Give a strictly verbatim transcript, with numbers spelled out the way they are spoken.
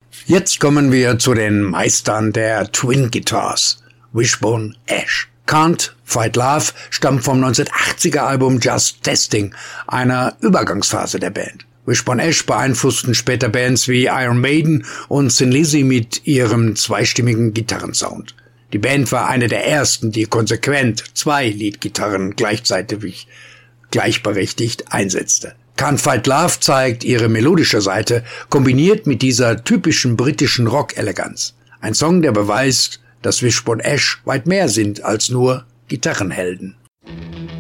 Jetzt kommen wir zu den Meistern der Twin Guitars. Wishbone Ash. Can't Fight Love stammt vom neunzehnhundertachtziger Album Just Testing, einer Übergangsphase der Band. Wishbone Ash beeinflussten später Bands wie Iron Maiden und Thin Lizzy mit ihrem zweistimmigen Gitarrensound. Die Band war eine der ersten, die konsequent zwei Leadgitarren gleichzeitig gleichberechtigt einsetzte. Can't Fight Love zeigt ihre melodische Seite, kombiniert mit dieser typischen britischen Rock-Eleganz. Ein Song, der beweist, dass Wishbone Ash weit mehr sind als nur Gitarrenhelden.